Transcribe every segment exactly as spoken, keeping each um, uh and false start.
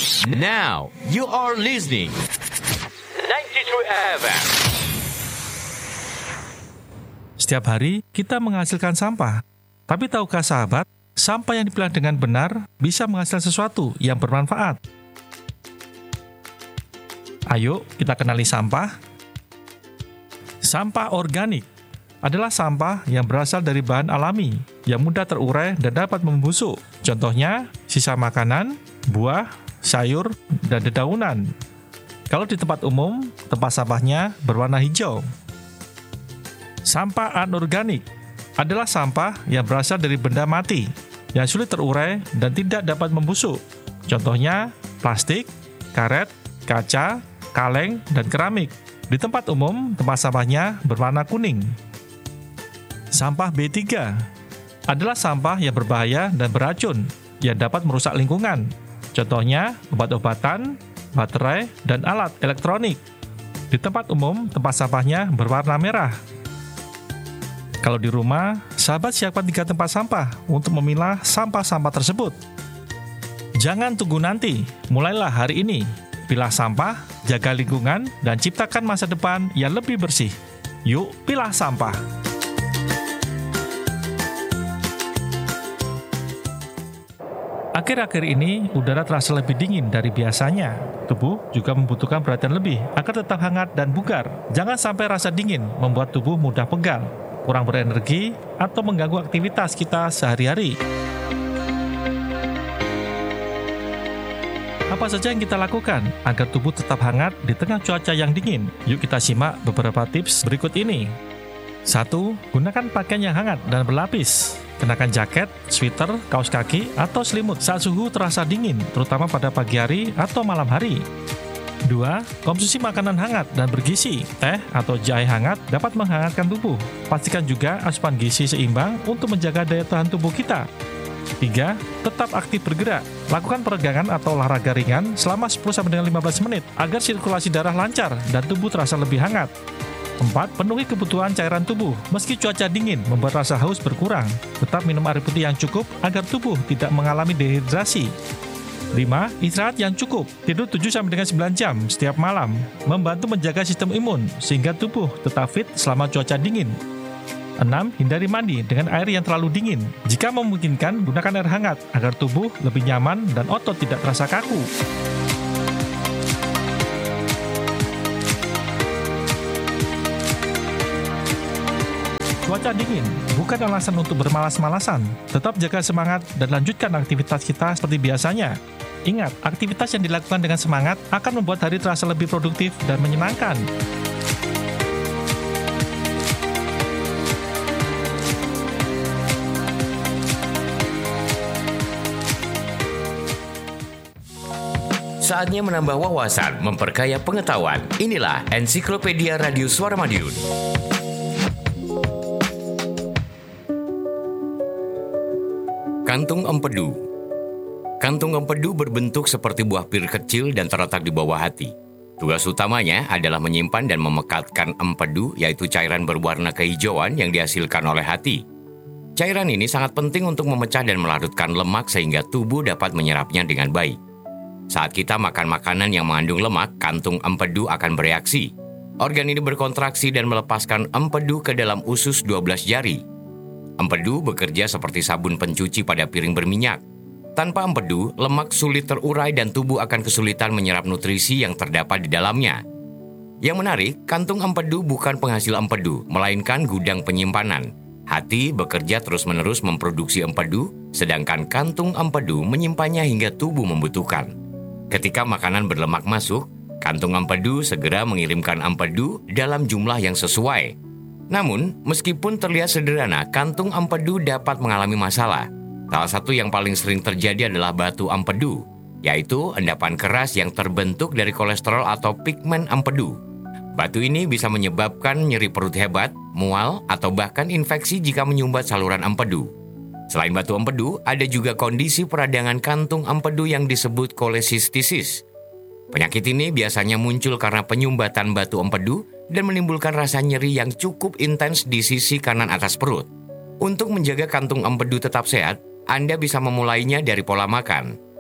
Now you are listening ninety-two F M. Setiap hari kita menghasilkan sampah. Tapi tahukah sahabat, sampah yang dipilah dengan benar bisa menghasilkan sesuatu yang bermanfaat. Ayo kita kenali sampah. Sampah organik adalah sampah yang berasal dari bahan alami, yang mudah terurai dan dapat membusuk. Contohnya, sisa makanan, buah, sayur, dan dedaunan. Kalau di tempat umum, tempat sampahnya berwarna hijau. Sampah anorganik adalah sampah yang berasal dari benda mati, yang sulit terurai dan tidak dapat membusuk. Contohnya, plastik, karet, kaca, kaleng, dan keramik. Di tempat umum, tempat sampahnya berwarna kuning. Sampah B tiga adalah sampah yang berbahaya dan beracun, yang dapat merusak lingkungan. Contohnya, obat-obatan, baterai, dan alat elektronik. Di tempat umum, tempat sampahnya berwarna merah. Kalau di rumah, sahabat siapkan tiga tempat sampah untuk memilah sampah-sampah tersebut. Jangan tunggu nanti, mulailah hari ini. Pilah sampah, jaga lingkungan, dan ciptakan masa depan yang lebih bersih. Yuk, pilah sampah. Akhir-akhir ini, udara terasa lebih dingin dari biasanya. Tubuh juga membutuhkan perhatian lebih agar tetap hangat dan bugar. Jangan sampai rasa dingin membuat tubuh mudah pegal, kurang berenergi, atau mengganggu aktivitas kita sehari-hari. Apa saja yang kita lakukan agar tubuh tetap hangat di tengah cuaca yang dingin? Yuk kita simak beberapa tips berikut ini. satu. Gunakan pakaian yang hangat dan berlapis. Kenakan jaket, sweater, kaos kaki, atau selimut saat suhu terasa dingin, terutama pada pagi hari atau malam hari. dua. Konsumsi makanan hangat dan bergizi. Teh atau jahe hangat dapat menghangatkan tubuh. Pastikan juga asupan gizi seimbang untuk menjaga daya tahan tubuh kita. tiga. Tetap aktif bergerak. Lakukan peregangan atau olahraga ringan selama sepuluh sampai lima belas menit agar sirkulasi darah lancar dan tubuh terasa lebih hangat. empat. Penuhi kebutuhan cairan tubuh. Meski cuaca dingin membuat rasa haus berkurang, tetap minum air putih yang cukup agar tubuh tidak mengalami dehidrasi. lima. Istirahat yang cukup. Tidur tujuh sampai sembilan jam setiap malam membantu menjaga sistem imun sehingga tubuh tetap fit selama cuaca dingin. enam. Hindari mandi dengan air yang terlalu dingin. Jika memungkinkan, gunakan air hangat agar tubuh lebih nyaman dan otot tidak terasa kaku. Cuaca dingin bukan alasan untuk bermalas-malasan. Tetap jaga semangat dan lanjutkan aktivitas kita seperti biasanya. Ingat, aktivitas yang dilakukan dengan semangat akan membuat hari terasa lebih produktif dan menyenangkan. Saatnya menambah wawasan, memperkaya pengetahuan. Inilah Ensiklopedia Radio Suara Madiun. Kantung empedu. Kantung empedu berbentuk seperti buah pir kecil dan terletak di bawah hati. Tugas utamanya adalah menyimpan dan memekatkan empedu, yaitu cairan berwarna kehijauan yang dihasilkan oleh hati. Cairan ini sangat penting untuk memecah dan melarutkan lemak sehingga tubuh dapat menyerapnya dengan baik. Saat kita makan makanan yang mengandung lemak, kantung empedu akan bereaksi. Organ ini berkontraksi dan melepaskan empedu ke dalam usus dua belas jari. Empedu bekerja seperti sabun pencuci pada piring berminyak. Tanpa empedu, lemak sulit terurai dan tubuh akan kesulitan menyerap nutrisi yang terdapat di dalamnya. Yang menarik, kantung empedu bukan penghasil empedu, melainkan gudang penyimpanan. Hati bekerja terus-menerus memproduksi empedu, sedangkan kantung empedu menyimpannya hingga tubuh membutuhkan. Ketika makanan berlemak masuk, kantung empedu segera mengirimkan empedu dalam jumlah yang sesuai. Namun, meskipun terlihat sederhana, kantung empedu dapat mengalami masalah. Salah satu yang paling sering terjadi adalah batu empedu, yaitu endapan keras yang terbentuk dari kolesterol atau pigmen empedu. Batu ini bisa menyebabkan nyeri perut hebat, mual, atau bahkan infeksi jika menyumbat saluran empedu. Selain batu empedu, ada juga kondisi peradangan kantung empedu yang disebut kolesistisis. Penyakit ini biasanya muncul karena penyumbatan batu empedu dan menimbulkan rasa nyeri yang cukup intens di sisi kanan atas perut. Untuk menjaga kantung empedu tetap sehat, Anda bisa memulainya dari pola makan.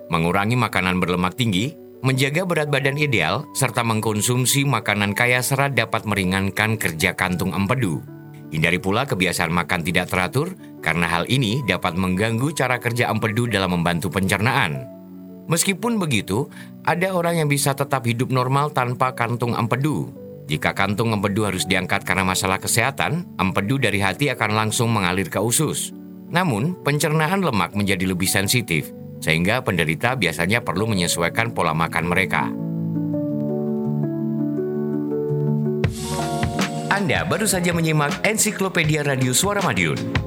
mengurangi makanan berlemak tinggi, menjaga berat badan ideal, serta mengkonsumsi makanan kaya serat dapat meringankan kerja kantung empedu. Hindari pula kebiasaan makan tidak teratur, karena hal ini dapat mengganggu cara kerja empedu dalam membantu pencernaan. Meskipun begitu, ada orang yang bisa tetap hidup normal tanpa kantung empedu. Jika kantung empedu harus diangkat karena masalah kesehatan, empedu dari hati akan langsung mengalir ke usus. Namun, pencernaan lemak menjadi lebih sensitif, sehingga penderita biasanya perlu menyesuaikan pola makan mereka. Anda baru saja menyimak Ensiklopedia Radio Suara Madiun.